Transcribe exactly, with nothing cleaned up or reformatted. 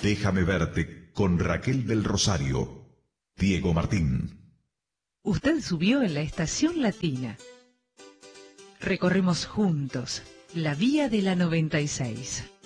Déjame verte con Raquel del Rosario. Diego Martín. Usted subió en la estación latina. Recorremos juntos la vía de la noventa y seis.